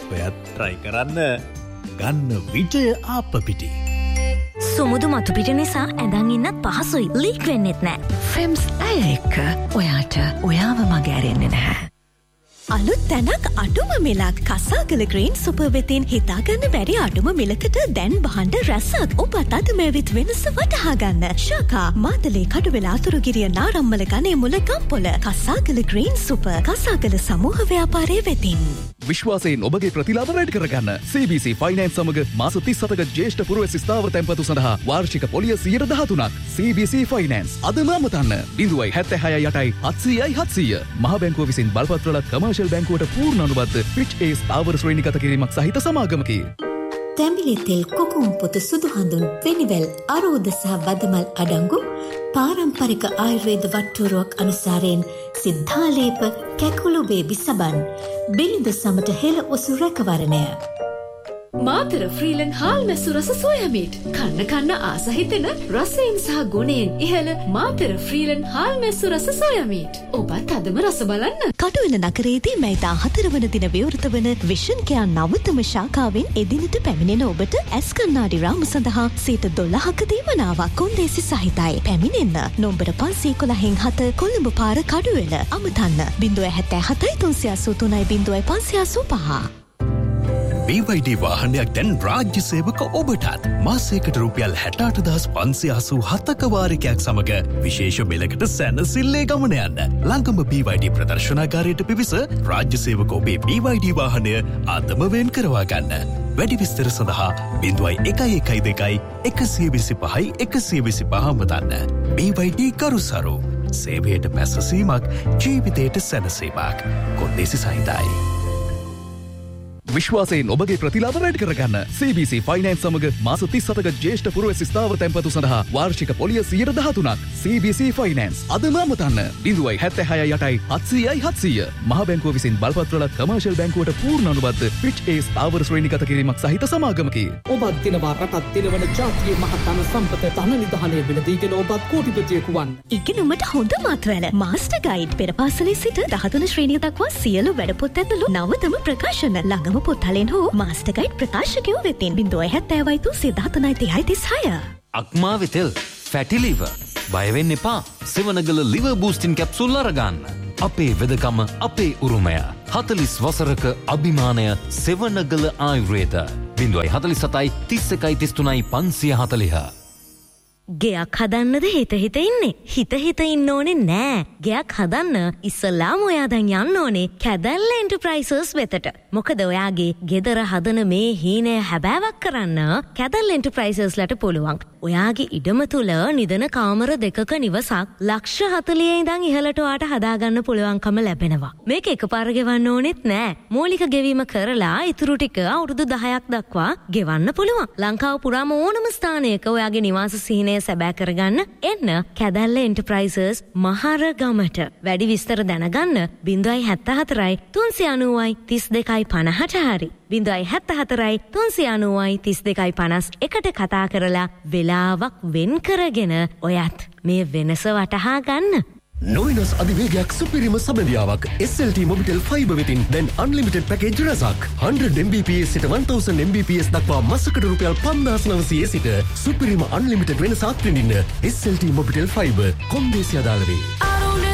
ඔයත් try කරන්න. ගන්න විජය ආප්පපිටි. සුමුදු මතු පිට නිසා ඇඳන් ඉන්නත් පහසුයි. ලීක් වෙන්නෙත් නෑ. ෆ්‍රෙම්ස් අය එක්ක ඔයාට ඔයාව මගහැරෙන්නේ නැහැ. අලුත් තැනක් අඩුම මිලක් කසාගල ග්‍රීන් සුපර් වෙතින් හිතාගන්න බැරි අඩුම මිලකට දැන් බහන්ඩ රැසක් ඔබත් අද මේවිත් වෙනස වටහා ගන්න. ශාකා මාතලේ කඩුවෙල අතුරුගිරිය නාරම්මල ගනේ මුල ගම්පොල කසාගල ග්‍රීන් සුපර් කසාගල සමූහ ව්‍යාපාරයේ වෙතින්. විශ්වාසයෙන් ඔබගේ ප්‍රතිලාභ වැඩි කරගන්න CBC ෆයිනෑන්ස් සමග මාස 37ක ජ්‍යෙෂ්ඨ පුරවැසි ස්ථාවර තැන්පතු සඳහා වාර්ෂික පොලිය 13%ක්. CBC ෆයිනෑන්ස් අදම අමතන්න 0.76 700 මහ බැංකුව විසින් බලපත්‍රලත් කමර්ෂියල් බැංකුවට පූර්ණ අනුබද්ධ ෆිච් ඒ ස්ථාවර ශ්‍රේණිගත කිරීමක් සහිත සමාගමකි. තැඹිලි තෙල් කොකුම් පොත සුදු හඳුන් වෙනිවැල් අරෝද සහ වදමල් අඩංගු පාරම්පරික ආයුර්වේද වට්ටුරුවක් අනුසාරයෙන් සිද්ධාලේප කැකුළු බේබි සබන් බිලිඳ සමට හෙළ ඔසු රැකවරණය. මාතර ෆ්‍රීලන් හාල් මැස්සු රස සෝයා මීට් කන්න ආස හිතෙන රසයෙන් සහ ගුණයෙන් ඉහළ මාතර ෆ්‍රීලන් හාල් මැස්සු රස සෝයා මීට්. ඔබත් අදම රස බලන්න. කටුවෙල නගරයේදී මැයිදා 4 වන දින විවෘත වන විෂන් කෙයා නවතම ශාඛාවෙන් එදිනට පැමිණෙන ඔබට ඇස් කණ්ණාඩි රාම සඳහා 12%ක දීවනාවක් කොන්දේසි සහිතයි. පැමිණෙන්න නොම්බර 511 කොළඹ පාර කඩුවෙල අමතන්න 077 383 0585. BYD වාහනයක් දැන් රාජ්‍ය සේවක ඔබටත් මාසයකට රුපියල් 68587ක වාරිකයක් සමග විශේෂ මෙලකට සැනසෙල්ලේ ගමන යන්න. ළඟම BYD ප්‍රදර්ශනාගාරයට පිවිස රාජ්‍ය සේවක ඔබේ BYD වාහනය අදම වෙන් කරවා ගන්න. වැඩි විස්තර සඳහා 0112 125 125 අමතන්න. BYD කරුසරු සේවයට පැසසීමක් ජීවිතයට සැනසීමක්. කොන්දේසි සහිතයි. විශ්වාසයෙන් ඔබගේ ප්‍රතිලාභ වැඩි කරගන්න CBC ෆයිනෑන්ස් සමග මාස 37ක ජ්‍යෙෂ්ඨ පුරවැසි ස්ථාවර තැන්පතු සඳහා වාර්ෂික පොලිය 13%ක්. CBC ෆයිනෑන්ස් අදම අමතන්න 0.76 700 මහ බැංකුව විසින් බලපත්‍රලත් කමර්ෂියල් බැංකුවට පූර්ණ අනුබද්ධ ෆිච් ඒ ස්ථාවර ශ්‍රේණිගත කිරීමක් සහිත සමාගමකි. ඔබත් දිනවා රටත් දිනවන ජාතියේ මහතන සම්පත ධන නිධානය වෙනදීගෙන ඔබත් කෝටිපතියෙකු වන්න. ඉගෙනුමට හොඳ මාතවැල මාස්ටර් ගයිඩ් පෙරපාසලේ සිට 13 ශ්‍රේණිය දක්වා සියලු වැඩපොත් ඇතුළු නවතම ප්‍රකාශන ළඟම පොත්හලෙන් හෝ මාස්ටර් ගයිඩ් ප්‍රකාශකයෝ වෙතින් 0.70 අක්මාවේ තෙල් ෆැටි ලිවර් බය වෙන්න එපා. සෙවනගල ලිවර් බූස්ටින් කැප්සූල් අරගන්න. අපේ වෙදකම අපේ උරුමය 40 වසරක අභිමානය සෙවනගල ආයුර්වේද 0.47 31 540. ගෙයක් හදන්නද හිත ඉන්නේ. හිත ඉන්න ඕනේ නෑ. ගෙයක් හදන්න ඉස්සලාම ඔයා දැන් යන්න ඕනේ කැදැල්ල එන්ටර්ප්‍රයිසස් වෙතට. මොකද ඔයාගේ ගෙදර හදන මේ හීනය හැබෑවක් කරන්න කැදැල්ල එන්ටර්ප්‍රයිසස්ලට පුළුවන්. ඔයාගේ ඉඩම තුල නිදන කාමර දෙකක නිවසක් ලක්ෂ 40 ඉඳන් ඉහළට ඔයාට හදාගන්න පුළුවන්කම ලැබෙනවා. මේක එකපාර ගෙවන්න ඕනෙත් නෑ. මූලික ගෙවීම කරලා ඉතුරු ටික අවුරුදු 10ක් දක්වා ගෙවන්න පුළුවන්. ලංකාව පුරාම ඕනම ස්ථානයක ඔයාගේ නිවාස සිහිනය සැබෑ කරගන්න එන්න කැදැල්ල එන්ටර්ප්‍රයිසස් මහරගමට. වැඩි විස්තර දැනගන්න 0.74 390 32 50 හරි 0.74 390 32 51ට කතා කරලා වෙලාවක් වෙන් කරගෙන ඔයත් මේ වෙනස වටහා ගන්න. නොවිනස් අධිවේගයක් සුපිරිම සබඳියාවක් SLT මොබිටෙල් ෆයිබර් වෙතින් දැන් අන්ලිමිටඩ් පැකේජ් රසක් 100 Mbps සිට 1000 Mbps දක්වා මාසකට රුපියල් 5900 සිට සුපිරිම අන්ලිමිටඩ් වෙනසක් විඳින්න SLT මොබිටෙල් ෆයිබර් කොන්දේසි අදාළ වේ.